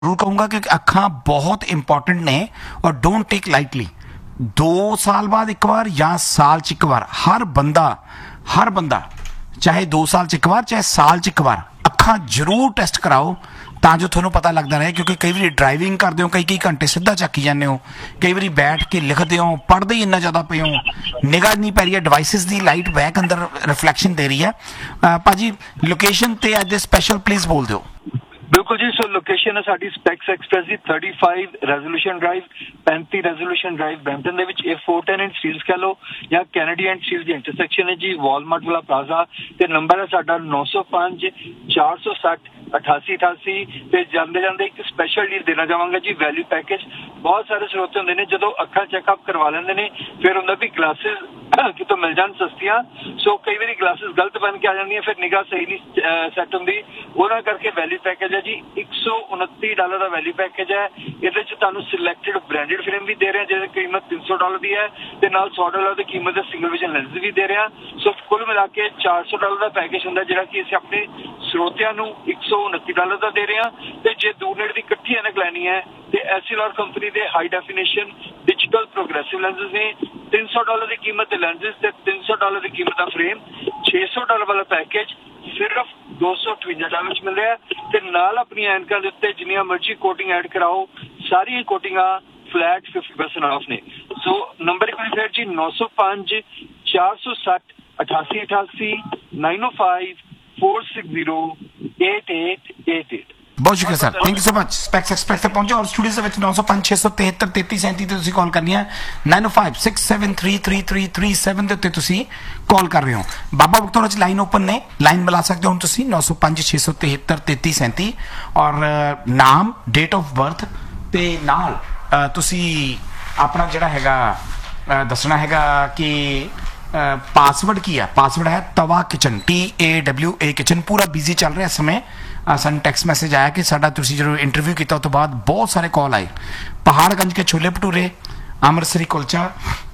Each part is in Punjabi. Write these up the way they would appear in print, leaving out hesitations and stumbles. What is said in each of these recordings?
जरूर कहूंगा कि अखां बहुत इंपॉर्टेंट ने और डोंट टेक लाइटली। 2 साल बाद एक बार या साल च एक बार हर बंदा चाहे 2 साल च एक बार चाहे साल च एक बार अखां जरूर टेस्ट कराओ ਤਾਂ ਜੋ ਤੁਹਾਨੂੰ ਪਤਾ ਲੱਗਦਾ ਰਹੇ। ਕਿਉਂਕਿ ਕਈ ਵਾਰੀ ਡਰਾਈਵਿੰਗ ਕਰਦੇ ਹੋ ਕਈ ਘੰਟੇ ਸਿੱਧਾ ਚੱਕੀ ਜਾਂਦੇ ਹੋ, ਕਈ ਵਾਰੀ ਬੈਠ ਕੇ ਲਿਖਦੇ ਹੋ, ਪੜ੍ਹਦੇ ਹੀ ਇੰਨਾ ਜ਼ਿਆਦਾ ਪਏ ਹੋ, ਨਿਗਾਹ ਨਹੀਂ ਪੈ ਰਹੀ ਹੈ, ਡਿਵਾਈਸਿਸ ਦੀ ਲਾਈਟ ਬੈਕ ਅੰਦਰ ਰਿਫਲੈਕਸ਼ਨ ਦੇ ਰਹੀ ਹੈ। ਭਾਜੀ ਲੋਕੇਸ਼ਨ ਤੇ ਅੱਜ ਦੇ ਸਪੈਸ਼ਲ ਪਲੀਜ਼ ਬੋਲ ਦਿਓ। बिल्कुल जी। सो लोकेशन है साडी specs express ji 35 resolution drive 35 resolution drive Brampton they which A 410 and steels कह लो या Kennedy and steels the intersection है जी वॉलमार्ट वाला प्लाजा ते नंबर है साडा 905 460 8888 ਤੇ ਜਾਂਦੇ ਜਾਂਦੇ ਇੱਕ ਸਪੈਸ਼ਲ ਡੀਲ ਦੇਣਾ ਚਾਹਾਂਗਾ ਜੀ ਵੈਲਿਊ ਪੈਕੇਜ। ਬਹੁਤ ਸਾਰੇ ਸਰੋਤੇ ਹੁੰਦੇ ਨੇ ਜਦੋਂ ਅੱਖਾਂ ਚੈੱਕਅਪ ਕਰਵਾ ਲੈਂਦੇ ਨੇ ਫਿਰ ਹੁੰਦਾ ਵੀ ਗਲਾਸਿਸ ਕਿਤੋਂ ਮਿਲ ਜਾਣ ਸਸਤੀਆਂ। ਸੋ ਕਈ ਵਾਰੀ ਗਲਾਸਿਸ ਗਲਤ ਬਣ ਕੇ ਆ ਜਾਂਦੀਆਂ ਫਿਰ ਨਿਗਾਹ ਸਹੀ ਨਹੀਂ ਸੈੱਟ ਹੁੰਦੀ, ਉਹਨਾਂ ਕਰਕੇ ਵੈਲਿਊ ਪੈਕੇਜ ਹੈ ਜੀ $129 ਦਾ ਵੈਲਿਊ ਪੈਕੇਜ ਹੈ। ਇਹਦੇ ਚ ਤੁਹਾਨੂੰ ਸਿਲੈਕਟਡ ਬ੍ਰਾਂਡਡ ਫਰੇਮ ਵੀ ਦੇ ਰਹੇ ਜਿਹਦੀ ਕੀਮਤ $300 ਦੀ ਹੈ ਤੇ ਨਾਲ $100 ਦੀ ਕੀਮਤ ਦੇ ਸਿੰਗਲ ਵਿਜ਼ਨ ਲੈਂਸ ਵੀ ਦੇ ਰਹੇ ਹਾਂ। ਸੋ ਕੁੱਲ ਮਿਲਾ ਕੇ $400 ਦਾ ਪੈਕੇਜ ਹੁੰਦਾ ਜਿਹੜਾ ਕਿ ਅਸੀਂ ਆਪਣੇ ਸਰੋਤਿਆਂ ਨੂੰ $129 ਦਾ ਦੇ ਰਹੇ ਹਾਂ। ਤੇ ਜੇ ਦੂਰ ਨੇੜੇ ਦੀ ਇਕੱਠੀ ਐਨਕ ਲੈਣੀ ਹੈ ਤੇ ਐਸਐਲਆਰ ਕੰਪਨੀ ਦੇ high definition digital progressive lenses ਨੇ $300 ਦੀ ਕੀਮਤ ਦੇ ਲੈਂਸਸ ਤੇ $300 ਦੀ ਕੀਮਤ ਦਾ ਫਰੇਮ। $600 ਵਾਲਾ ਪੈਕੇਜ ਸਿਰਫ $258 ਵਿੱਚ ਮਿਲ ਰਿਹਾ ਤੇ ਨਾਲ ਆਪਣੀਆਂ ਐਨਕਾਂ ਦੇ ਉੱਤੇ ਜਿੰਨੀਆਂ ਮਰਜ਼ੀ ਕੋਟਿੰਗ ਐਡ ਕਰਾਓ ਸਾਰੀਆਂ ਕੋਟਿੰਗਾਂ ਫਲੈਟ 50% ਆਫ ਨੇ। ਸੋ ਨੰਬਰ ਇੱਕ ਵਾਰੀ ਫਿਰ ਜੀ 905 460 8888 905 460 8888। ਬਹੁਤ ਸ਼ੁਕਰੀਆ sir, thank you so much. Specs express ਤੇ ਪਹੁੰਚੋ ਔਰ ਸਟੂਡੀਓ ਦੇ ਵਿੱਚ 905 673 3337 ਤੇ ਤੁਸੀਂ ਕਾਲ ਕਰਨੀ ਹੈ। 9056733337 ਦੇ ਉੱਤੇ ਤੁਸੀਂ ਕਾਲ ਕਰ ਰਹੇ ਹੋ। ਬਾਬਾ ਬਖਤੌਰ ਚ ਲਾਈਨ ਓਪਨ ਨੇ, ਲਾਈਨ ਮਿਲਾ ਸਕਦੇ ਹੋ ਹੁਣ ਤੁਸੀਂ 905 673 3337 ਔਰ ਨਾਮ ਡੇਟ ਆਫ ਬਰਥ ਤੇ ਨਾਲ ਤੁਸੀਂ ਆਪਣਾ ਜਿਹੜਾ ਹੈਗਾ ਦੱਸਣਾ ਹੈਗਾ ਕਿ ਪਾਸਵਰਡ ਕੀ ਹੈ। ਪਾਸਵਰਡ ਹੈ ਤਵਾ ਕਿਚਨ TAWA ਕਿਚਨ। ਪੂਰਾ ਬਿਜ਼ੀ ਚੱਲ ਰਿਹਾ ਇਸ ਸਮੇਂ। ਸਾਨੂੰ ਟੈਕਸਟ ਮੈਸੇਜ ਆਇਆ ਕਿ ਸਾਡਾ ਤੁਸੀਂ ਜਦੋਂ ਇੰਟਰਵਿਊ ਕੀਤਾ ਉਸ ਤੋਂ ਬਾਅਦ ਬਹੁਤ ਸਾਰੇ ਕਾਲ ਆਏ। ਪਹਾੜਗੰਜ ਕੇ ਛੋਲੇ ਭਟੂਰੇ, ਅੰਮ੍ਰਿਤਸਰੀ ਕੁਲਚਾ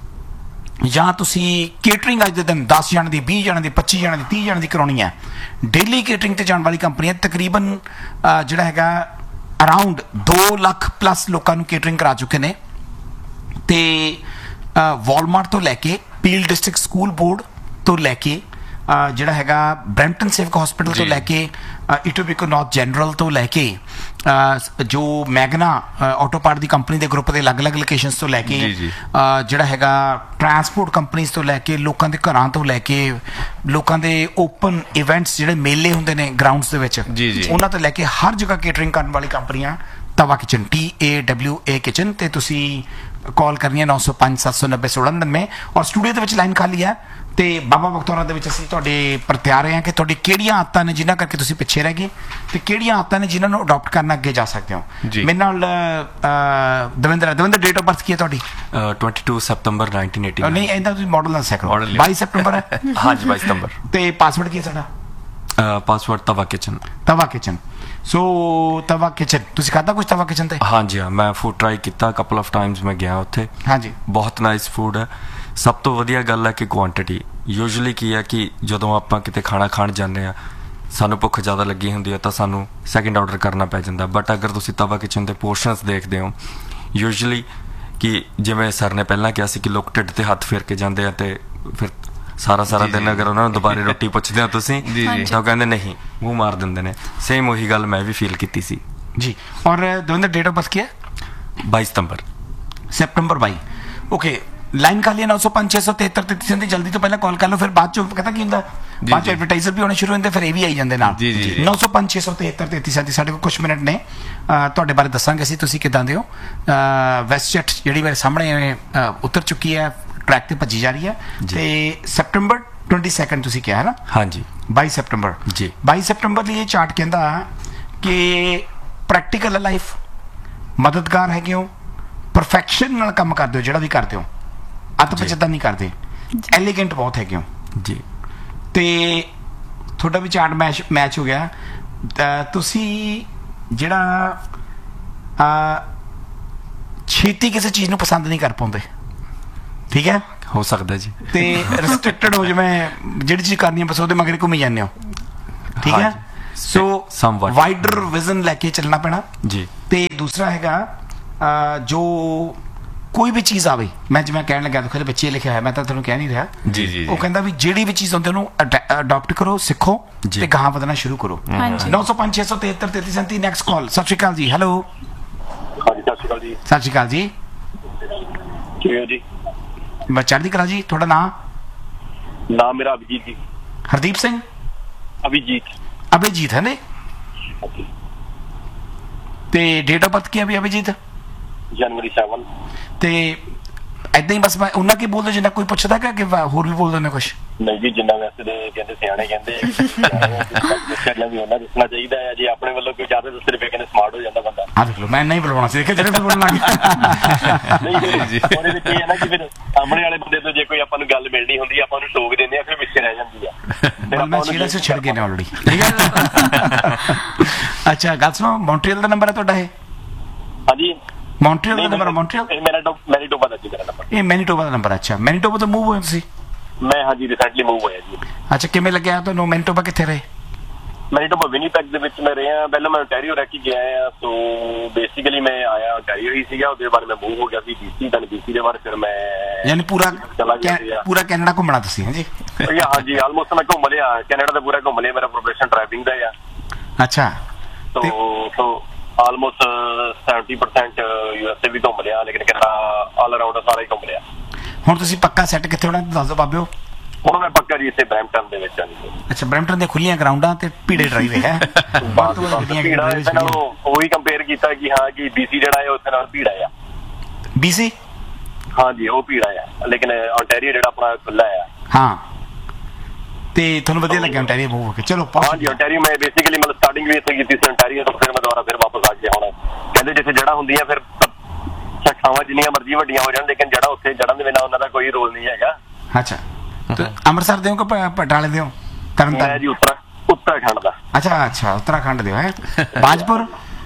ਜਾਂ ਤੁਸੀਂ ਕੇਟਰਿੰਗ ਅੱਜ ਦੇ ਦਿਨ 10 ਜਣੇ ਦੀ 20 ਜਣੇ ਦੀ 25 ਜਣੇ ਦੀ 30 ਜਣੇ ਦੀ ਕਰਾਉਣੀ ਹੈ। ਡੇਲੀ ਕੇਟਰਿੰਗ ਤੇ ਜਾਣ ਵਾਲੀ ਕੰਪਨੀ ਹੈ। ਤਕਰੀਬਨ ਜਿਹੜਾ ਹੈਗਾ ਅਰਾਊਂਡ 2 ਲੱਖ ਪਲੱਸ ਲੋਕਾਂ ਨੂੰ ਕੇਟਰਿੰਗ ਕਰਾ ਚੁੱਕੇ ਨੇ ਤੇ ਵਾਲਮਾਰਟ ਤੋਂ ਲੈ ਕੇ ਪੀਲ ਡਿਸਟ੍ਰਿਕਟ ਸਕੂਲ ਬੋਰਡ ਤੋਂ ਲੈ ਕੇ ਜਿਹੜਾ ਹੈਗਾ ਬਰੈਂਪਟਨ ਸਿਵਕ ਹਸਪੀਟਲ ਤੋਂ ਲੈ ਕੇ ਇਟੋਬੀਕੋ ਨਾਰਥ ਜਨਰਲ ਤੋਂ ਲੈ ਕੇ ਜੋ ਮੈਗਨਾ ਆਟੋ ਪਾਰਟ ਦੀ ਕੰਪਨੀ ਦੇ ਗਰੁੱਪ ਦੇ ਅਲੱਗ-ਅਲੱਗ ਲੋਕੇਸ਼ਨਸ ਤੋਂ ਲੈ ਕੇ ਜਿਹੜਾ ਹੈਗਾ ਟਰਾਂਸਪੋਰਟ ਕੰਪਨੀਜ਼ ਤੋਂ ਲੈ ਕੇ ਲੋਕਾਂ ਦੇ ਘਰਾਂ ਤੋਂ ਲੈ ਕੇ ਲੋਕਾਂ ਦੇ ਓਪਨ ਇਵੈਂਟਸ ਜਿਹੜੇ ਮੇਲੇ ਹੁੰਦੇ ਨੇ ਗਰਾਊਂਡਸ ਦੇ ਵਿੱਚ ਉਹਨਾਂ ਤੋਂ ਲੈ ਕੇ ਹਰ ਜਗ੍ਹਾ ਕੇਟਰਿੰਗ ਕਰਨ ਵਾਲੀ ਕੰਪਨੀਆਂ ਤਵਾ ਕਿਚਨ TAWA ਕਿਚਨ ਤੇ ਤੁਸੀਂ ਕਾਲ ਕਰਨੀ ਹੈ 905 790 1699 ਔਰ ਸਟੂਡੀਓ ਦੇ ਵਿੱਚ ਲਾਈਨ ਖਾਲੀ ਹੈ ਤੇ ਬਾਬਾ ਬਖਤੌਰਾਂ ਦੇ ਵਿੱਚ ਅਸੀਂ ਤੁਹਾਡੇ ਪ੍ਰਤਿਆਰ ਰਹੇ ਹਾਂ ਕਿ ਤੁਹਾਡੀ ਕਿਹੜੀਆਂ ਆਦਤਾਂ ਨੇ ਜਿਨ੍ਹਾਂ ਕਰਕੇ ਤੁਸੀਂ ਪਿੱਛੇ ਰਹਿ ਗਏ ਤੇ ਕਿਹੜੀਆਂ ਆਦਤਾਂ ਨੇ ਜਿਨ੍ਹਾਂ ਨੂੰ ਅਡਾਪਟ ਕਰਨਾ ਅੱਗੇ ਜਾ ਸਕਦੇ ਹੋ। ਮੇਰੇ ਨਾਲ ਦਵਿੰਦਰ ਡੇਟ ਆਫ ਬਰਥ ਕੀ ਹੈ ਤੁਹਾਡੀ? 22 ਸਤੰਬਰ 1989। ਨਹੀਂ ਇਹਦਾ ਤੁਸੀਂ ਮਾਡਲ ਦੱਸ ਸਕੋ। 22 ਸਤੰਬਰ ਹੈ। ਹਾਂਜੀ 22 ਸਤੰਬਰ। ਤੇ ਪਾਸਵਰਡ ਕੀ ਹੈ ਸਾਡਾ? ਪਾਸਵਰਡ ਤਵਾ ਕਿਚਨ। ਤਵਾ ਕਿਚਨ। ਸੋ ਤਵਾ ਕਿਚਨ ਤੁਸੀਂ ਖਾਧਾ ਕੁਝ ਤਵਾ ਕਿਚਨ ਤੇ? ਹਾਂਜੀ ਹਾਂ, ਮੈਂ ਫੂਡ ਟਰਾਈ ਕੀਤਾ ਕਪਲ ਆਫ ਟਾਈਮਸ। ਮੈਂ ਗਿਆ ਉੱਥੇ। ਹਾਂਜੀ ਬਹੁਤ ਨਾਈਸ ਫੂਡ ਹੈ। ਸਭ ਤੋਂ ਵਧੀਆ ਗੱਲ ਹੈ ਕਿ ਕੁਆਂਟਿਟੀ। ਯੂਜੂਅਲੀ ਕੀ ਹੈ ਕਿ ਜਦੋਂ ਆਪਾਂ ਕਿਤੇ ਖਾਣਾ ਖਾਣ ਜਾਂਦੇ ਹਾਂ ਸਾਨੂੰ ਭੁੱਖ ਜ਼ਿਆਦਾ ਲੱਗੀ ਹੁੰਦੀ ਹੈ ਤਾਂ ਸਾਨੂੰ ਸੈਕਿੰਡ ਆਰਡਰ ਕਰਨਾ ਪੈ ਜਾਂਦਾ। ਬਟ ਅਗਰ ਤੁਸੀਂ ਤਵਾ ਕਿਚਨ ਦੇ ਪੋਰਸ਼ਨਸ ਦੇਖਦੇ ਹੋ ਯੂਜੂਅਲੀ ਕਿ ਜਿਵੇਂ ਸਰ ਨੇ ਪਹਿਲਾਂ ਕਿਹਾ ਸੀ ਕਿ ਲੋਕ ਢਿੱਡ ਤੇ ਹੱਥ ਫੇਰ ਕੇ ਜਾਂਦੇ ਆ ਤੇ ਫਿਰ ਸਾਰਾ ਦਿਨ ਅਗਰ ਉਹਨਾਂ ਨੂੰ ਦੁਬਾਰੇ ਰੋਟੀ ਪੁੱਛਦੇ ਹੋ ਤੁਸੀਂ ਤਾਂ ਉਹ ਕਹਿੰਦੇ ਨਹੀਂ, ਮੂੰਹ ਮਾਰ ਦਿੰਦੇ ਨੇ। ਸੇਮ ਉਹੀ ਗੱਲ ਮੈਂ ਵੀ ਫੀਲ ਕੀਤੀ ਸੀ ਜੀ। ਔਰ ਦਵਿੰਦਰ ਡੇਟ ਆਫ ਬਰਥ ਕੀ ਹੈ? 22 ਸਤੰਬਰ 22। ਓਕੇ ਲਾਈਨ ਖਾਲੀ ਹੈ 905 673 3337। ਜਲਦੀ ਤੋਂ ਪਹਿਲਾਂ ਕਾਲ ਕਰ ਲਓ ਫਿਰ ਬਾਅਦ ਚੋਂ ਪਤਾ ਕੀ ਹੁੰਦਾ ਬਾਅਦ ਚ ਐਡਵਰਟਾਈਜ਼ਰ ਵੀ ਹੋਣੇ ਸ਼ੁਰੂ ਹੁੰਦੇ ਫਿਰ ਇਹ ਵੀ ਆਈ ਜਾਂਦੇ ਨਾਲ। 905 673 3337 ਸਾਡੇ ਕੋਲ ਕੁਝ ਮਿੰਟ ਨੇ ਤੁਹਾਡੇ ਬਾਰੇ ਦੱਸਾਂਗੇ ਅਸੀਂ ਤੁਸੀਂ ਕਿੱਦਾਂ ਦੇ ਹੋ। ਵੈਸਟ ਜੈਟ ਜਿਹੜੀ ਮੇਰੇ ਸਾਹਮਣੇ ਉਤਰ ਚੁੱਕੀ ਹੈ ਟਰੈਕ ਤੇ ਭੱਜੀ ਜਾ ਰਹੀ ਹੈ ਤੇ ਸੈਪਟੰਬਰ 22 ਤੁਸੀਂ ਕਿਹਾ ਹੈ ਨਾ? ਹਾਂਜੀ 22 ਸੈਪਟੰਬਰ ਜੀ। 22 ਸੈਪਟੰਬਰ ਲਈ ਇਹ ਚਾਰਟ ਕਹਿੰਦਾ ਕਿ ਪ੍ਰੈਕਟੀਕਲ ਲਾਈਫ, ਮਦਦਗਾਰ ਹੈਗੇ ਹੋ, ਪਰਫੈਕਸ਼ਨ ਨਾਲ ਕੰਮ ਕਰਦੇ ਹੋ ਜਿਹੜਾ ਵੀ ਕਰਦੇ ਹੋ, ਅੱਤ ਪਚਤਾ ਨਹੀਂ ਕਰਦੇ, ਐਲੀਗੈਂਟ ਬਹੁਤ ਹੈਗੇ ਹੋ ਜੀ ਤੇ ਤੁਹਾਡਾ ਵੀ ਚਾਰਟ ਮੈਚ ਹੋ ਗਿਆ। ਤੁਸੀਂ ਜਿਹੜਾ ਛੇਤੀ ਕਿਸੇ ਚੀਜ਼ ਨੂੰ ਪਸੰਦ ਨਹੀਂ ਕਰ ਪਾਉਂਦੇ, ਠੀਕ ਹੈ? ਹੋ ਸਕਦਾ ਜੀ। ਤੇ ਰਿਸਟ੍ਰਿਕਟਡ ਹੋ ਜਿਵੇਂ ਜਿਹੜੀ ਚੀਜ਼ ਕਰਨੀ ਹੈ ਬਸ ਉਹਦੇ ਮਗਰ ਘੁੰਮੀ ਜਾਂਦੇ ਹੋ, ਠੀਕ ਹੈ? ਸੋ ਵਾਈਡਰ ਵਿਜ਼ਨ ਲੈ ਕੇ ਚੱਲਣਾ ਪੈਣਾ ਜੀ। ਤੇ ਦੂਸਰਾ ਹੈਗਾ ਜੋ ਕੋਈ ਵੀ ਚੀਜ਼ ਆਵੇ, ਮੈਂ ਜਿਵੇਂ ਕਹਿਣ ਲੱਗਾ ਦੇਖੋ ਬੱਚੇ ਲਿਖਿਆ ਹੈ, ਮੈਂ ਤਾਂ ਤੁਹਾਨੂੰ ਕਹਿ ਨਹੀਂ ਰਿਹਾ ਜੀ ਜੀ ਉਹ ਕਹਿੰਦਾ ਵੀ ਜਿਹੜੀ ਵੀ ਚੀਜ਼ ਹੁੰਦੀ ਉਹਨੂੰ ਅਡਾਪਟ ਕਰੋ, ਸਿੱਖੋ ਤੇ ਗਾਹਾਂ ਵਧਣਾ ਸ਼ੁਰੂ ਕਰੋ। 905 673 3337 ਨੈਕਸਟ ਕਾਲ। ਸਤਿ ਸ਼੍ਰੀ ਅਕਾਲ ਜੀ। ਹੈਲੋ। ਹਾਂਜੀ ਸਤਿ ਸ਼੍ਰੀ ਅਕਾਲ ਜੀ। ਸਤਿ ਸ਼੍ਰੀ ਅਕਾਲ ਜੀ। ਕਿਵੇਂ ਹੋ ਜੀ? ਮੈਂ ਚੜ੍ਹਦੀ ਕਲਾ ਜੀ। ਤੁਹਾਡਾ ਨਾਮ? ਨਾਮ ਮੇਰਾ ਅਭਿਜੀਤ ਜੀ। ਹਰਦੀਪ ਸਿੰਘ? ਅਭਿਜੀਤ ਹੈ ਨੇ। ਤੇ ਡੇਟ ਆਫ ਬਰਥ ਕੀ ਹੈ ਵੀ ਅਭਿਜੀਤ? ਜਨਵਰੀ 7। ਤੇ ਏਦਾਂ ਹੀ ਬਸ ਮੈਂ ਉਹਨਾਂ ਕੀ ਬੋਲਦੇ ਜਿੰਨਾ ਕੋਈ ਪੁੱਛਦਾ ਕਿ ਹੋਰ ਵੀ ਬੋਲਦੇ ਨੇ ਕੁਛ? ਨਹੀਂ ਜੀ, ਜਿੰਨਾ ਵੈਸੇ ਦੇ ਕਹਿੰਦੇ ਸਿਆਣੇ ਕਹਿੰਦੇ ਵੀ ਉਹਨਾਂ ਦੱਸਣਾ ਚਾਹੀਦਾ ਹੈ। ਜੇ ਆਪਣੇ ਵੱਲੋਂ ਕੋਈ ਜ਼ਿਆਦਾ ਦੱਸੇ ਫਿਰ ਕਹਿੰਦੇ ਸਮਾਰਟ ਹੋ ਜਾਂਦਾ ਬੰਦਾ। ਆ ਦੇਖ ਲਓ, ਮੈਂ ਨਹੀਂ ਬੁਲਾਉਣਾ ਸੀ, ਦੇਖਿਆ ਜਿਹੜੇ ਵੀ ਬੋਲਣ ਲੱਗ ਨਹੀਂ ਉਹਦੇ ਵਿੱਚ ਇਹ ਹੈ ਨਾ ਕਿ ਫਿਰ ਸਾਹਮਣੇ ਵਾਲੇ ਬੰਦੇ ਤੋਂ ਜੇ ਕੋਈ ਆਪਾਂ ਨੂੰ ਗੱਲ ਮਿਲਣੀ ਹੁੰਦੀ ਆਪਾਂ ਉਹਨੂੰ ਟੋਕ ਦਿੰਦੇ ਆ, ਫਿਰ ਪਿੱਛੇ ਰਹਿ ਜਾਂਦੀ ਆ। ਮੈਂ ਛੇੜਾ ਸੇ ਛਿੜ ਗਏ ਨੇ ਆਲਰੇਡੀ, ਠੀਕ ਹੈ। ਅੱਛਾ ਗੱਲ ਸੁਣੋ, ਮੌਂਟਰੀਅਲ ਦਾ ਨੰਬਰ ਹੈ ਤੁਹਾਡਾ? ਇਹ ਹਾਂਜੀ ਮੌਂਟਰੀਅਲ ਦਾ ਨੰਬਰ? ਮੌਂਟਰੀਅਲ ਮੈਨੀਟੋਬਾ ਦਾ ਜੀ ਮੇਰਾ ਨੰਬਰ। ਇਹ ਮੈਨੀਟੋਬਾ ਦਾ ਨੰਬਰ। ਅੱਛਾ, ਮੈਨੀਟੋਬਾ ਤੋਂ ਮੂਵ ਹੋਏ ਤੁਸੀਂ? ਮੈਂ ਹਾਂਜੀ ਰੀਸੈਂਟਲੀ ਮੂਵ ਹੋਇਆ ਜੀ। ਅੱਛਾ, ਕਿਵੇਂ ਲੱਗਿਆ ਤੁਹਾਨੂੰ? ਮੈਨੀਟੋਬਾ ਕਿੱਥੇ ਰਹੇ? ਮੈਨੀਟੋਬਾ ਵਿਨੀਪੈਗ ਦੇ ਵਿੱਚ ਮੈਂ ਰਿਹਾ। ਪਹਿਲਾਂ ਮੈਂ ontario ਰਹਿ ਕੇ ਗਿਆ ਆ। ਸੋ ਬੇਸਿਕਲੀ ਮੈਂ ਆਇਆ ontario ਹੀ ਸੀਗਾ, ਉਹਦੇ ਬਾਅਦ ਮੈਂ ਮੂਵ ਹੋ ਗਿਆ ਸੀ BC, ਤਾਂ BC ਦੇ ਬਾਅਦ ਫਿਰ ਮੈਂ ਯਾਨੀ ਪੂਰਾ ਕੈਨੇਡਾ ਘੁੰਮਣਾ ਤੁਸੀਂ? ਹਾਂਜੀ ਹਾਂਜੀ ਆਲਮੋਸਟ ਮੈਂ ਘੁੰਮ ਲਿਆ ਕੈਨੇਡਾ ਦਾ, ਪੂਰਾ ਘੁੰਮ ਲਿਆ। ਮੇਰਾ ਪ੍ਰੋਫੈਸ਼ਨ ਡਰਾਈਵਿੰਗ ਦਾ ਆ। ਅੱਛਾ। ਸੋ ਆਲਮੋਸਟ 70% USA ਵੀ ਘੁੰਮ ਲਿਆ, ਲੇਕਿਨ ਕੈਨੇਡਾ ਆਲ ਅਰਾਊਂਡ ਸਾਰਾ ਹੀ ਘੁੰਮ ਲਿਆ। ਹੁਣ ਤੁਸੀਂ ਪੱਕਾ ਸੈੱਟ ਕਿੱਥੇ ਹੋਣਾ ਦੱਸ ਦਿਓ ਬਾਬਿਓ। ਹੁਣ ਮੈਂ ਪੱਕਾ ਜੀ ਇੱਥੇ ਬਰੈਂਪਟਨ ਦੇ ਵਿੱਚ। ਅੱਛਾ, ਬਰੈਂਪਟਨ ਦੇ ਖੁੱਲੀਆਂ ਗਰਾਊਂਡਾਂ ਤੇ ਭੀੜੇ ਡਰਾਈਵੇ ਹੈ। ਉਹੀ ਕੰਪੇਅਰ ਕੀਤਾ ਕਿ ਹਾਂ ਕਿ BC ਜਿਹੜਾ ਹੈ ਉੱਥੇ ਨਾਲ ਭੀੜਾ ਆ। BC ਹਾਂਜੀ ਉਹ ਭੀੜਾ ਆ, ਲੇਕਿਨ ontario ਜਿਹੜਾ ਆਪਣਾ ਖੁੱਲਾ ਆ। ਹਾਂ, ਤੇ ਤੁਹਾਨੂੰ ਵਧੀਆ ਲੱਗਿਆ ontario ਮੂਵ ਹੋ ਕੇ? ਚਲੋ ਹਾਂਜੀ ontario ਮੈਂ ਬੇਸਿਕਲੀ ਮਤਲਬ ਸਟਾਰਟਿੰਗ ਵੀ ਇੱਥੇ ਕੀਤੀ ਸੀ ontario ਤੋਂ, ਫਿਰ ਮੈਂ ਦੁਬਾਰਾ ਫਿਰ ਵਾਪਸ ਆ ਗਿਆ। ਹੁਣ ਕਹਿੰਦੇ ਜਿੱਥੇ ਜੜ੍ਹਾਂ ਹੁੰਦੀਆਂ ਫਿਰ ਸ਼ਾਖਾਵਾਂ ਜਿੰਨੀਆਂ ਮਰਜ਼ੀ ਵੱਡੀਆਂ ਹੋ ਜਾਣ, ਲੇਕਿਨ ਜੜ੍ਹਾਂ ਉੱਥੇ ਜੜ੍ਹਾਂ ਦੇ ਬਿਨਾਂ ਉਹਨਾਂ ਦਾ ਕੋਈ ਰੋਲ ਨਹੀਂ ਹੈਗਾ। ਅੱਛਾ, ਅੰਮ੍ਰਿਤਸਰ ਦੇ ਹੋ ਕਿ ਪਟਾਲੇ ਦੇ ਹੋ? ਮੈਂ ਜੀ ਉੱਤਰਾਖੰਡ ਦਾ। ਅੱਛਾ ਉੱਤਰਾਖੰਡ ਦੇ ਹੋ। ਹੈ ਬਾਜਪੁਰ?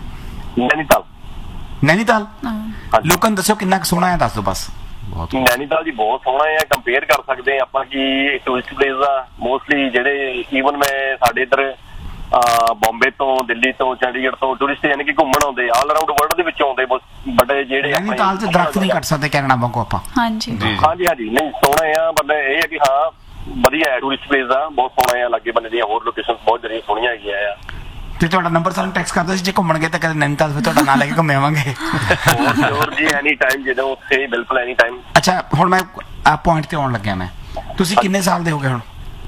ਨੈਨੀਤਾਲ। ਲੋਕਾਂ ਨੂੰ ਦੱਸੋ ਕਿੰਨਾ ਕੁ ਸੋਹਣਾ ਹੈ, ਦੱਸ ਦਿਓ ਬਸ। ਨੈਨੀਤਾਲ ਜੀ ਬਹੁਤ ਸੋਹਣਾ ਹੈ। ਕੰਪੇਅਰ ਕਰ ਸਕਦੇ ਹਾਂ ਆਪਾਂ ਕਿ ਟੂਰਿਸਟ ਪਲੇਸ ਆ ਮੋਸਟਲੀ ਜਿਹੜੇ ਈਵਨ ਮੈਂ ਸਾਡੇ ਇੱਧਰ ਬੰਬੇ ਤੋਂ, ਦਿੱਲੀ ਤੋਂ, ਚੰਡੀਗੜ੍ਹ ਤੋਂ ਟੂਰਿਸਟ ਯਾਨੀ ਕਿ ਘੁੰਮਣ ਆਉਂਦੇ, ਆਲ ਅਰਾਊਂਡ ਵਰਲਡ ਦੇ ਵਿੱਚ ਆਉਂਦੇ ਬਟ ਜਿਹੜੇ ਨੈਨੀਤਾਲ ਚ ਦਰਖਤ ਨਹੀਂ ਕੱਟ ਸਕਦੇ ਕੈਨੇਡਾ ਵਾਂਗੂ ਆਪਾਂ। ਹਾਂਜੀ ਨਹੀਂ ਸੋਹਣਾ ਆ, ਪਰ ਇਹ ਹੈ ਕਿ ਹਾਂ ਵਧੀਆ ਹੈ, ਟੂਰਿਸਟ ਪਲੇਸ ਆ, ਬਹੁਤ ਸੋਹਣਾ ਆ। ਲਾਗੇ ਬੰਨੇ ਦੀਆਂ ਹੋਰ ਲੋਕੇਸ਼ਨ ਬਹੁਤ ਜਿਹੜੀਆਂ ਸੋਹਣੀਆਂ ਹੈਗੀਆਂ ਆ। ਤੇ ਤੁਹਾਡਾ ਨੰਬਰ ਸਾਨੂੰ ਟੈਕਸਟ ਕਰ ਦਿਓ ਜੇ ਘੁੰਮਣ ਗਏ ਤਾਂ ਕਦੇ ਨੈਨੀਤਾਲ, ਫਿਰ ਤੁਹਾਡਾ ਨਾਂ ਲੈ ਕੇ ਘੁੰਮੇ ਆਵਾਂਗੇ। ਹੋਰ ਜੀ ਐਨੀ ਟਾਈਮ ਜਦੋਂ ਉੱਥੇ ਬਿਲਕੁਲ ਐਨੀ ਟਾਈਮ। ਅੱਛਾ, ਹੁਣ ਮੈਂ ਪੁਆਇੰਟ ਤੇ ਆਉਣ ਲੱਗਿਆ। ਮੈਂ ਤੁਸੀਂ ਕਿੰਨੇ ਸਾਲ ਦੇ ਹੋ ਗਏ ਹੁਣ?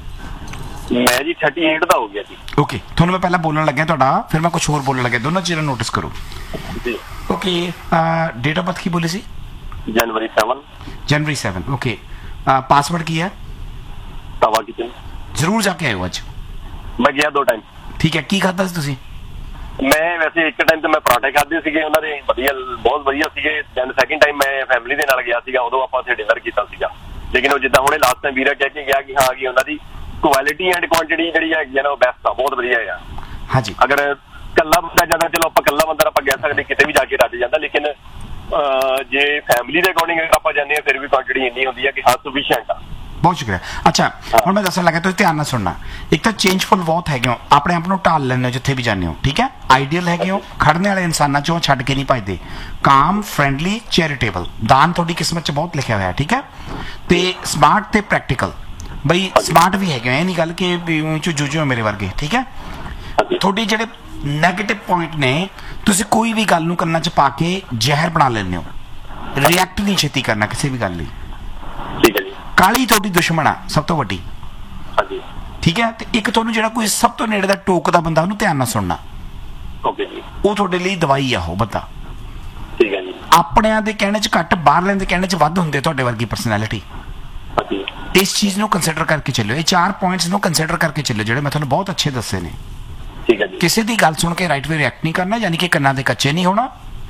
ਮੈਂ ਜੀ 38 ਦਾ ਹੋ ਗਿਆ ਜੀ। ਓਕੇ, ਤੁਹਾਨੂੰ ਮੈਂ ਪਹਿਲਾਂ ਬੋਲਣ ਲੱਗਿਆ ਤੁਹਾਡਾ, ਫਿਰ ਮੈਂ ਕੁਝ ਹੋਰ ਬੋਲਣ ਲੱਗਿਆ, ਦੋਨੋਂ ਚੀਜ਼ਾਂ ਨੋਟਿਸ ਕਰੋ ਜੀ। ਓਕੇ, ਡੇਟ ਆਫ ਬਰਥ ਕੀ ਬੋਲੀ ਸੀ? ਜਨਵਰੀ 7। ਓਕੇ, ਪਾਸਵਰਡ ਕੀ ਹੈ? ਤਵਾ ਕਿਚਨ। ਜ਼ਰੂਰ ਜਾ ਕੇ ਆਇਓ ਅੱਜ? ਮੈਂ ਗਿਆ 2 ਟਾਈਮ। ਠੀਕ ਹੈ, ਕੀ ਖਾਧਾ ਸੀ ਤੁਸੀਂ? ਮੈਂ ਵੈਸੇ ਇੱਕ ਟਾਈਮ ਤੇ ਮੈਂ ਪਰਾਂਠੇ ਖਾਧੇ ਸੀਗੇ, ਉਹਨਾਂ ਦੇ ਵਧੀਆ, ਬਹੁਤ ਵਧੀਆ ਸੀਗੇ। ਦੈਨ ਸੈਕਿੰਡ ਟਾਈਮ ਮੈਂ ਫੈਮਿਲੀ ਦੇ ਨਾਲ ਗਿਆ ਸੀਗਾ, ਉਦੋਂ ਆਪਾਂ ਉੱਥੇ ਡਿਨਰ ਕੀਤਾ ਸੀਗਾ। ਲੇਕਿਨ ਉਹ ਜਿੱਦਾਂ ਹੁਣੇ ਲਾਸਟ ਟਾਈਮ ਵੀਰਾ ਕਹਿ ਕੇ ਗਿਆ ਕਿ ਹਾਂ ਕਿ ਉਹਨਾਂ ਦੀ ਕੁਆਲਿਟੀ ਐਂਡ ਕੁਆਂਟੀਟੀ ਜਿਹੜੀ ਹੈਗੀ ਆ ਨਾ ਉਹ ਬੈਸਟ ਆ, ਬਹੁਤ ਵਧੀਆ ਆ। ਹਾਂਜੀ, ਅਗਰ ਕੱਲਾ ਬੰਦਾ ਜਾਂਦਾ, ਚਲੋ ਆਪਾਂ ਕੱਲਾ ਬੰਦਾ ਆਪਾਂ ਕਹਿ ਸਕਦੇ ਕਿਤੇ ਵੀ ਜਾ ਕੇ ਰੱਜ ਜਾਂਦਾ, ਲੇਕਿਨ ਜੇ ਫੈਮਿਲੀ ਦੇ ਅਕੋਰਡਿੰਗ ਆਪਾਂ ਜਾਂਦੇ ਆ ਫਿਰ ਵੀ ਕੁਆਂਟੀਟੀ ਇੰਨੀ ਹੁੰਦੀ ਆ ਕਿ ਹਾਂ ਸਫੀਸ਼ੀਐਂਟ ਆ। ਬਹੁਤ ਸ਼ੁਕਰੀਆ। ਅੱਛਾ, ਹੁਣ ਮੈਂ ਦੱਸਣ ਲੱਗਾ, ਤੁਸੀਂ ਧਿਆਨ ਨਾਲ ਸੁਣਨਾ। ਇੱਕ ਤਾਂ ਚੇਂਜਫੁਲ ਬਹੁਤ ਹੈਗੇ ਹੋ, ਆਪਣੇ ਆਪ ਨੂੰ ਢਾਲ ਲੈਂਦੇ ਹੋ ਜਿੱਥੇ ਵੀ ਜਾਂਦੇ ਹੋ, ਠੀਕ ਹੈ। ਆਈਡੀਅਲ ਹੈਗੇ ਹੋ, ਖੜਨੇ ਵਾਲੇ ਇਨਸਾਨਾਂ ਚੋਂ ਛੱਡ ਕੇ ਨਹੀਂ ਭੱਜਦੇ। ਕਾਮ, ਫਰੈਂਡਲੀ, ਚੈਰੀਟੇਬਲ, ਦਾਨ ਤੁਹਾਡੀ ਕਿਸਮਤ 'ਚ ਬਹੁਤ ਲਿਖਿਆ ਹੋਇਆ, ਠੀਕ ਹੈ। ਤੇ ਸਮਾਰਟ ਤੇ ਪ੍ਰੈਕਟੀਕਲ, ਬਈ ਸਮਾਰਟ ਵੀ ਹੈਗੇ, ਇਹ ਨਹੀਂ ਗੱਲ ਕਿ ਜੂਝੋ ਮੇਰੇ ਵਰਗੇ, ਠੀਕ ਹੈ। ਤੁਹਾਡੇ ਜਿਹੜੇ ਨੈਗੇਟਿਵ ਪੁਆਇੰਟ ਨੇ, ਤੁਸੀਂ ਕੋਈ ਵੀ ਗੱਲ ਨੂੰ ਕੰਨਾਂ 'ਚ ਪਾ ਕੇ ਜ਼ਹਿਰ ਬਣਾ ਲੈਂਦੇ ਹੋ, ਰਿਐਕਟ ਨਹੀਂ ਛੇਤੀ ਕਰਨਾ ਕਿਸੇ ਵੀ ਗੱਲ ਲਈ। ਕਾਲੀ ਤੁਹਾਡੀ ਦੁਸ਼ਮਣ ਆ ਸਭ ਤੋਂ ਵੱਡੀ, ਠੀਕ ਹੈ। ਤੇ ਇੱਕ ਤੁਹਾਨੂੰ ਜਿਹੜਾ ਕੋਈ ਸਭ ਤੋਂ ਨੇੜੇ ਦਾ ਟੋਕਦਾ ਬੰਦਾ, ਉਹਨੂੰ ਧਿਆਨ ਨਾਲ ਸੁਣਨਾ। ਉਹ ਤੁਹਾਡੇ ਲਈ ਦਵਾਈ ਆ ਉਹ ਬੰਦਾ। ਆਪਣਿਆਂ ਦੇ ਕਹਿਣੇ 'ਚ ਘੱਟ, ਬਾਹਰਲਿਆਂ ਦੇ ਕਹਿਣੇ 'ਚ ਵੱਧ ਹੁੰਦੇ ਤੁਹਾਡੇ ਵਰਗੀ ਪਰਸਨੈਲਿਟੀ। ਇਸ ਚੀਜ਼ ਨੂੰ ਕੰਸੀਡਰ ਕਰਕੇ ਚੱਲਿਓ, ਇਹ 4 ਪੁਆਇੰਟਸ ਨੂੰ ਕੰਸੀਡਰ ਕਰਕੇ ਚੱਲਿਓ ਜਿਹੜੇ ਮੈਂ ਤੁਹਾਨੂੰ ਬਹੁਤ ਅੱਛੇ ਦੱਸੇ ਨੇ। ਕਿਸੇ ਦੀ ਗੱਲ ਸੁਣ ਕੇ ਰਾਈਟ ਵੇ ਰਿਐਕਟ ਨਹੀਂ ਕਰਨਾ, ਯਾਨੀ ਕਿ ਕੰਨਾਂ ਦੇ ਕੱਚੇ ਨਹੀਂ ਹੋਣਾ।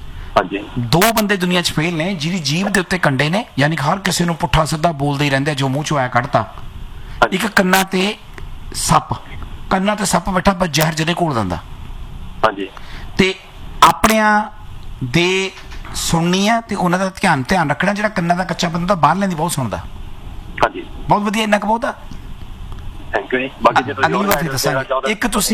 2 ਬੰਦੇ ਦੁਨੀਆ 'ਚ ਫੇਲ ਨੇ ਜਿਹਦੀ ਜੀਭ ਦੇ ਉੱਤੇ ਕੰਡੇ ਨੇ, ਯਾਨੀ ਕਿ ਹਰ ਕਿਸੇ ਨੂੰ ਪੁੱਠਾ ਸਿੱਧਾ ਬੋਲਦੇ ਹੀ ਰਹਿੰਦੇ, ਜੋ ਮੂੰਹ 'ਚੋਂ ਆਇਆ ਕੱਢਤਾ। ਇੱਕ ਕੰਨਾਂ ਤੇ ਸੱਪ ਬੈਠਾ, ਪਰ ਜ਼ਹਿਰ ਜਦੇ ਘੋਲ ਦਿੰਦਾ। ਤੇ ਆਪਣਿਆਂ ਦੇ ਸੁਣਨੀ ਆ ਤੇ ਉਹਨਾਂ ਦਾ ਧਿਆਨ ਰੱਖਣਾ। ਜਿਹੜਾ ਕੰਨਾਂ ਦਾ ਕੱਚਾ ਬੰਦਾ ਬਾਹਰਲਿਆਂ ਦੀ ਬਹੁਤ ਸੁਣਦਾ। ਬਹੁਤ ਵਧੀਆ, ਇੰਨਾ ਕੁ ਬਹੁਤ ਆ। ਥੈਂਕ ਯੂ ਜੀ। ਬਾਕੀ ਜੇ ਅਗਲੀ ਵਾਰ ਫਿਰ ਦੱਸਾਂਗੇ।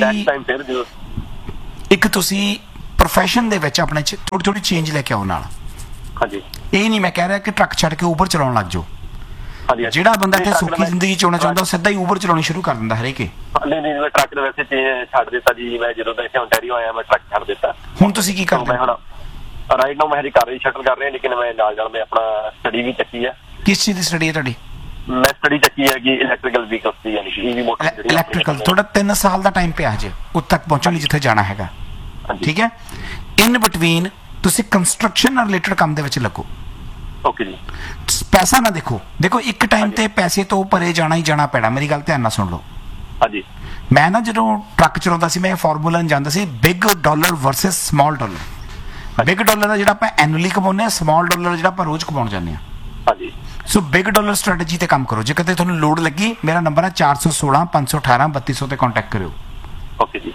ਇੱਕ ਤੁਸੀਂ ਪ੍ਰੋਫੈਸ਼ਨ ਦੇ ਵਿੱਚ ਆਪਣੇ ਚ ਥੋੜੀ ਥੋੜੀ ਚੇਂਜ ਲੈ ਕੇ ਆਓ ਨਾਲ। ਹਾਂਜੀ, ਇਹ ਨਹੀਂ ਮੈਂ ਕਹਿ ਰਿਹਾ ਕਿ ਟਰੱਕ ਛੱਡ ਕੇ ਉਬਰ ਚਲਾਉਣ ਲੱਗ ਜਾਓ। ਹਾਂਜੀ, ਜਿਹੜਾ ਬੰਦਾ ਇੱਥੇ ਸੌਖੀ ਜ਼ਿੰਦਗੀ ਚਾਉਣਾ ਚਾਹੁੰਦਾ ਉਹ ਸਿੱਧਾ ਹੀ ਉਬਰ ਚਲਾਉਣੀ ਸ਼ੁਰੂ ਕਰ ਦਿੰਦਾ ਹਰੇਕ। ਨਹੀਂ ਨਹੀਂ, ਮੈਂ ਟਰੱਕ ਦੇ ਵੈਸੇ ਛੱਡ ਦਿੱਤਾ ਜੀ। ਮੈਂ ਜਦੋਂ ਦਾ ਇੱਥੇ ਓਨਟਾਰੀਓ ਆਇਆ ਮੈਂ ਟਰੱਕ ਛੱਡ ਦਿੱਤਾ। ਹੁਣ ਤੁਸੀਂ ਕੀ ਕਰਦੇ? ਮੈਂ ਹੁਣ ਰਾਈਟ ਨਾਓ ਮੈਂ ਹਜੇ ਕਰ ਰਹੀ ਸ਼ਟਲ ਕਰ ਰਿਹਾ, ਲੇਕਿਨ ਮੈਂ ਨਾਲ ਮੈਂ ਆਪਣਾ ਸਟੱਡੀ ਵੀ ਚੱਕੀ ਹੈ। ਕਿਸ ਚੀਜ਼ ਦੀ ਸਟੱਡੀ ਹੈ ਤੁਹਾਡੀ? ਮੈਂ ਸਟੱਡੀ ਚੱਕੀ ਹੈ ਕਿ ਇਲੈਕਟ੍ਰੀਕਲ ਵਹੀਕਲਸ ਦੀ, ਯਾਨੀ ਕਿ ਈਵੀ ਮੋਟਰ। ਇਲੈਕਟ੍ਰੀਕਲ ਤੁਹਾਡਾ 3 ਸਾਲ ਦਾ ਟਾਈਮ ਪਿਆ ਹਜੇ ਉੱਥੇ ਤੱਕ ਪਹੁੰਚਣ ਲਈ ਜਿੱਥੇ ਜਾਣਾ ਹੈਗਾ, ਠੀਕ ਹੈ। ਇਨ ਬਿਟਵੀਨ ਤੁਸੀਂ ਕੰਸਟਰਕਸ਼ਨ ਨਾਲ ਰਿਲੇਟਡ ਕੰਮ ਦੇ ਵਿੱਚ ਲੱਗੋ। ਓਕੇ ਜੀ। ਪੈਸਾ ਨਾ ਦੇਖੋ ਇੱਕ ਟਾਈਮ ਤੇ ਪੈਸੇ ਤੋਂ ਪਰੇ ਜਾਣਾ ਹੀ ਜਾਣਾ ਪੈਣਾ। ਮੇਰੀ ਗੱਲ ਧਿਆਨ ਨਾਲ ਸੁਣ ਲਓ। ਹਾਂਜੀ। ਮੈਂ ਨਾ ਜਦੋਂ ਟਰੱਕ ਚਲਾਉਂਦਾ ਸੀ ਮੈਂ ਫਾਰਮੂਲਾ ਜਾਂਦਾ ਸੀ, big dollar versus small dollar. Big dollar ਦਾ ਜਿਹੜਾ ਆਪਾਂ ਐਨੂਅਲੀ ਕਮਾਉਂਦੇ ਆ, ਸਮਾਲ ਡਾਲਰ ਜਿਹੜਾ ਆਪਾਂ ਰੋਜ਼ ਕਮਾਉਣ ਜਾਂਦੇ ਆ। ਹਾਂਜੀ। ਸੋ ਬਿਗ ਡਾਲਰ ਸਟ੍ਰੈਟਜੀ ਤੇ ਕੰਮ ਕਰੋ। ਜੇ ਕਿਤੇ ਤੁਹਾਨੂੰ ਲੋੜ ਲੱਗੀ, ਮੇਰਾ ਨੰਬਰ ਹੈ 416 518 3200 ਤੇ ਕੰਟੈਕਟ ਕਰਿਓ। ਓਕੇ ਜੀ।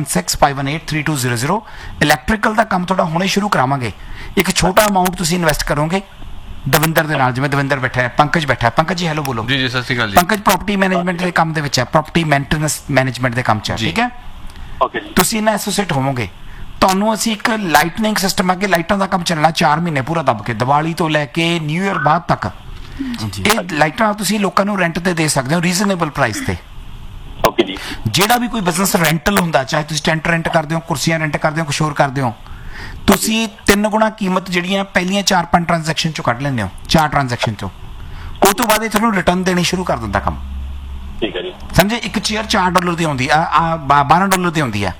4165183200। ਇਲੈਕਟ੍ਰੀਕਲ ਦਾ ਕੰਮ ਤੁਹਾਡਾ ਹੁਣੇ ਸ਼ੁਰੂ ਕਰਾਵਾਂਗੇ। ਇੱਕ ਛੋਟਾ ਅਮਾਉਂਟ ਤੁਸੀਂ ਇਨਵੈਸਟ ਕਰੋਗੇ ਦਵਿੰਦਰ ਦੇ ਨਾਲ, ਜਿਵੇਂ ਦਵਿੰਦਰ ਬੈਠਾ ਹੈ, ਪੰਕਜ ਬੈਠਾ ਹੈ। ਪੰਕਜ ਜੀ ਹੈਲੋ ਬੋਲੋ। ਜੀ ਜੀ, ਸਤਿ ਸ਼੍ਰੀ ਅਕਾਲ ਜੀ। ਪੰਕਜ ਪ੍ਰਾਪਰਟੀ ਮੈਨੇਜਮੈਂਟ ਦੇ ਕੰਮ ਦੇ ਵਿੱਚ ਹੈ, ਪ੍ਰਾਪਰਟੀ ਮੇਨਟੇਨੈਂਸ ਮੈਨੇਜਮੈਂਟ ਦੇ ਕੰਮ 'ਚ ਹੈ, ਠੀਕ ਹੈ। ਓਕੇ ਜੀ। ਤੁਸੀਂ ਇਹਨਾਂ ਐਸੋਸੀਏਟ ਹੋਵੋਗੇ। ਤੁਹਾਨੂੰ ਅਸੀਂ ਇੱਕ ਲਾਈਟਨਿੰਗ ਸਿਸਟਮ ਅੱਗੇ ਲਾਈਟਾਂ ਦਾ ਕੰਮ ਚੱਲਣਾ 4 ਮਹੀਨੇ ਪੂਰਾ ਦੱਬ ਕੇ, ਦੀਵਾਲੀ ਤੋਂ ਲੈ ਕੇ ਨਿਊ ਈਅਰ ਬਾਅਦ ਤੱਕ। ਇਹ ਲਾਈਟਾਂ ਤੁਸੀਂ ਲੋਕਾਂ ਨੂੰ ਰੈਂਟ ਤੇ ਦੇ ਸਕਦੇ ਹੋ ਰੀਜ਼ਨੇਬਲ ਪ੍ਰਾਈਸ ਤੇ। ਓਕੇ ਜੀ। ਜਿਹੜਾ ਵੀ ਕੋਈ ਬਿਜ਼ਨਸ ਰੈਂਟਲ ਹੁੰਦਾ, ਚਾਹੇ ਤੁਸੀਂ ਟੈਂਟ ਰੈਂਟ ਕਰਦੇ ਹੋ, ਕੁਰਸੀਆਂ ਰੈਂਟ ਕਰਦੇ ਹੋ, ਕੁਛ ਹੋਰ ਕਰਦੇ ਹੋ, ਤੁਸੀਂ 3 ਗੁਣਾ ਕੀਮਤ ਜਿਹੜੀਆਂ ਪਹਿਲੀਆਂ 4-5 ਟ੍ਰਾਂਜੈਕਸ਼ਨ ਚੋਂ ਕੱਢ ਲੈਂਦੇ ਹੋ, 4 ਟ੍ਰਾਂਜੈਕਸ਼ਨ ਚੋਂ। ਉਹ ਤੋਂ ਬਾਅਦ ਇਹ ਤੁਹਾਨੂੰ ਰਿਟਰਨ ਦੇਣੀ ਸ਼ੁਰੂ ਕਰ ਦਿੰਦਾ ਕੰਮ। ਠੀਕ ਹੈ ਜੀ। ਸਮਝੇ? ਇੱਕ ਚੇਅਰ $4 ਦੀ ਆਉਂਦੀ ਆ, $12 ਦੀ ਆਉਂਦੀ ਆ,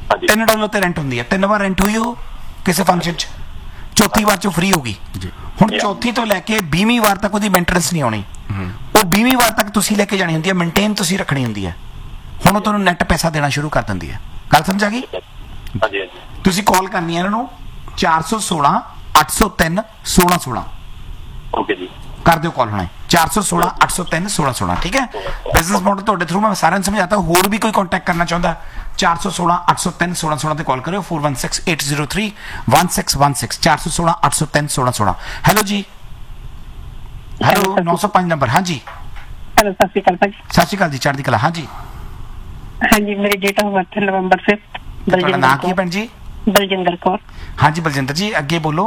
$3 ਤੇ ਰੈਂਟ ਹੁੰਦੀ ਆ। 3 ਵਾਰ ਰੈਂਟ ਹੋਈ ਉਹ ਕਿਸੇ ਫੰਕਸ਼ਨ 'ਚ, ਚੌਥੀ ਵਾਰ 'ਚੋਂ ਫ੍ਰੀ ਹੋ ਗਈ। ਹੁਣ ਚੌਥੀ ਤੋਂ ਲੈ ਕੇ 20ਵੀਂ ਵਾਰ ਤੱਕ ਉਹਦੀ ਮੇਨਟੇਨੈਂਸ ਨਹੀਂ ਆਉਣੀ। ਉਹ 20ਵੀਂ ਵਾਰ ਤੱਕ ਤੁਸੀਂ ਲੈ ਕੇ ਜਾਣੀ ਹੁੰਦੀ ਹੈ, ਮੇਨਟੇਨ ਤੁਸੀਂ ਰੱਖਣੀ ਹੁੰਦੀ ਹੈ। ਹੁਣ ਉਹ ਤੁਹਾਨੂੰ ਨੈਟ ਪੈਸਾ ਦੇਣਾ ਸ਼ੁਰੂ ਕਰ ਦਿੰਦੀ ਹੈ। ਗੱਲ ਸਮਝ ਆ ਗਈ? ਹਾਂਜੀ ਹਾਂਜੀ। ਤੁਸੀਂ ਕਾਲ ਕਰਨੀ ਹੈ ਇਹਨਾਂ ਨੂੰ 416 803 1616। ਓਕੇ ਜੀ। ਕਰ ਦਿਓ ਕਾਲ ਹੁਣੇ 416 803 1616, ਠੀਕ ਹੈ। ਬਿਜ਼ਨਸ ਮਾਡਲ ਤੁਹਾਡੇ ਥਰੂ ਮੈਂ ਸਾਰਿਆਂ ਨੂੰ ਸਮਝਾਤਾ। ਹੋਰ ਵੀ ਕੋਈ ਕੰਟੈਕਟ ਕਰਨਾ ਚਾਹੁੰਦਾ 416 803 1616 ਤੇ ਕਾਲ ਕਰਿਓ। 416 803 1616 416 803 1616। ਹੈਲੋ ਜੀ, ਹੈਲੋ 905 ਨੰਬਰ। ਹਾਂਜੀ ਹੈਲੋ, ਸਤਿ ਸ਼੍ਰੀ ਅਕਾਲ ਭਾਜੀ। ਸਤਿ ਸ਼੍ਰੀ ਅਕਾਲ ਜੀ, ਚੜ੍ਹਦੀ ਕਲਾ। ਹਾਂਜੀ ਹਾਂਜੀ, ਮੇਰੀ ਡੇਟ ਆਫ ਬਰਥ ਨਵੰਬਰ 5। ਤੁਹਾਡਾ ਨਾਮ ਕੀ ਹੈ ਭੈਣ ਜੀ? ਬਲਜਿੰਦਰ ਕੌਰ। ਹਾਂਜੀ ਬਲਜਿੰਦਰ ਜੀ, ਅੱਗੇ ਬੋਲੋ।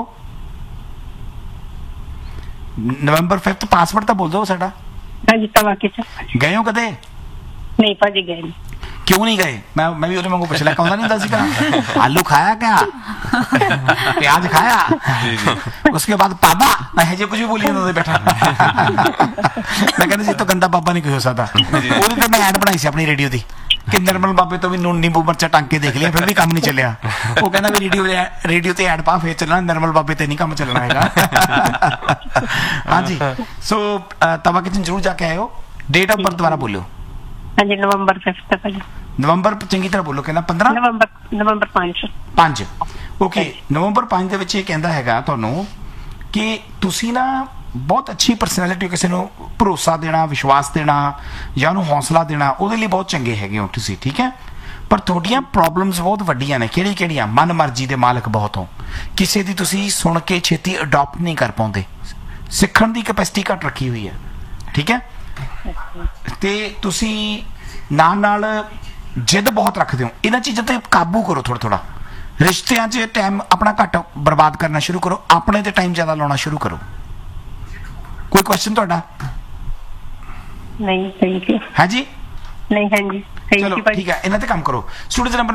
ਨਵੰਬਰ 5 ਪਾਸਵਰਡ ਤਾਂ ਬੋਲ ਦਿਓ ਸਾਡਾ। ਹਾਂਜੀ, ਤਵਾਕੀ ਚ ਗਏ ਹੋ ਕਦੇ? ਨਹੀਂ ਭਾਜੀ, ਗਏ ਨਹੀਂ। क्यों नहीं गए? मैं भी ਉਹਦੇ ਵਾਂਗੂ ਪੁੱਛ ਲਿਆ, ਕਹਿੰਦਾ ਨਹੀਂ ਹੁੰਦਾ ਸੀਗਾ आलू खाया क्या, प्याज खाया, उसके बाद पापा मैं जे कुछ भी बोली ਜਾਂਦਾ ਬੈਠਾ। ਮੈਂ ਕਹਿੰਦਾ ਸੀ ਤਾਂ ਗੰਦਾ ਪਾਪਾ ਨਹੀਂ ਕੋਈ ਹੋ ਸਕਦਾ। ਉਹਦੇ ਤੇ ਮੈਂ ਐਡ ਬਣਾਈ ਸੀ ਆਪਣੀ ਰੇਡੀਓ ਦੀ ਕਿ ਨਿਰਮਲ ਬਾਬੇ ਤੋਂ ਵੀ ਨੂਨ ਨਿੰਬੂ ਮਿਰਚਾਂ ਟੰਗ ਕੇ ਦੇਖ ਲਿਆ, ਫਿਰ ਵੀ ਕੰਮ ਨਹੀਂ ਚੱਲਿਆ। ਉਹ ਕਹਿੰਦਾ ਵੀ ਰੇਡੀਓ ਤੇ ਐਡ ਪਾ, ਫੇਰ ਚੱਲਣਾ, ਨਿਰਮਲ ਬਾਬੇ ਤੇ ਨਹੀਂ ਕੰਮ ਚੱਲਣਾ ਹੈਗਾ। ਹਾਂਜੀ, ਸੋ ਤਵਾ ਕਿਚਨ ਜ਼ਰੂਰ ਜਾ ਕੇ ਆਇਓ। ਡੇਟ ਆਫ ਬਰਥ ਦੁਬਾਰਾ ਬੋਲਿਓ। ਹਾਂਜੀ, ਨਵੰਬਰ 5 ਭਾਜੀ। ਨਵੰਬਰ ਚੰਗੀ ਤਰ੍ਹਾਂ ਬੋਲੋ। ਕਹਿੰਦਾ 15 ਨਵੰਬਰ 5। ਓਕੇ, ਨਵੰਬਰ 5 ਦੇ ਵਿੱਚ ਇਹ ਕਹਿੰਦਾ ਹੈਗਾ ਤੁਹਾਨੂੰ ਕਿ ਤੁਸੀਂ ਨਾ ਬਹੁਤ ਅੱਛੀ ਪਰਸਨੈਲਿਟੀ, ਕਿਸੇ ਨੂੰ ਭਰੋਸਾ ਦੇਣਾ, ਵਿਸ਼ਵਾਸ ਦੇਣਾ ਜਾਂ ਉਹਨੂੰ ਹੌਸਲਾ ਦੇਣਾ, ਉਹਦੇ ਲਈ ਬਹੁਤ ਚੰਗੇ ਹੈਗੇ ਹੋ ਤੁਸੀਂ, ਠੀਕ ਹੈ। ਪਰ ਤੁਹਾਡੀਆਂ ਪ੍ਰੋਬਲਮਸ ਬਹੁਤ ਵੱਡੀਆਂ ਨੇ। ਕਿਹੜੀਆਂ? ਮਨ ਮਰਜ਼ੀ ਦੇ ਮਾਲਕ ਬਹੁਤ ਹੋ। ਕਿਸੇ ਦੀ ਤੁਸੀਂ ਸੁਣ ਕੇ ਛੇਤੀ ਅਡਾਪਟ ਨਹੀਂ ਕਰ ਪਾਉਂਦੇ। ਸਿੱਖਣ ਦੀ ਕੈਪੈਸਿਟੀ ਘੱਟ ਰੱਖੀ ਹੋਈ ਹੈ, ਠੀਕ ਹੈ। ਤੇ ਤੁਸੀਂ ਨਾਲ ਜਿੱਦ ਬਹੁਤ ਰੱਖਦੇ ਹੋ। ਇਹਨਾਂ ਚੀਜ਼ਾਂ ਤੇ ਕਾਬੂ ਕਰੋ ਥੋੜਾ ਥੋੜਾ। ਰਿਸ਼ਤਿਆਂ 'ਚ ਟਾਈਮ ਆਪਣਾ ਘੱਟ ਬਰਬਾਦ ਕਰਨਾ ਸ਼ੁਰੂ ਕਰੋ, ਆਪਣੇ ਤੇ ਟਾਈਮ ਜ਼ਿਆਦਾ ਲਾਉਣਾ ਸ਼ੁਰੂ ਕਰੋ। ਕੋਈ ਕੁਐਸਚਨ ਤੁਹਾਡਾ? ਨਹੀਂ, ਥੈਂਕ ਯੂ। ਹਾਂਜੀ ਨਹੀਂ, ਹਾਂਜੀ ਚਲੋ ਠੀਕ ਹੈ, ਇਹਨਾਂ ਤੇ ਕੰਮ ਕਰੋ। ਸਟੂਡੀਓ ਨੰਬਰ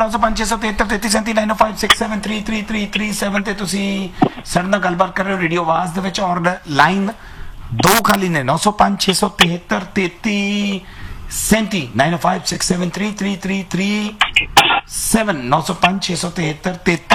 9056733337 ਤੇ ਤੁਸੀਂ ਸਾਡੇ ਨਾਲ ਗੱਲਬਾਤ ਕਰ ਰਹੇ ਹੋ ਰੇਡੀਓ ਆਵਾਜ਼ ਦੇ ਵਿੱਚ। ਔਰ ਲਾਈਨ 2 ਖਾਲੀ ਨੇ 905 673 3337 905 6733337 905 673 3337।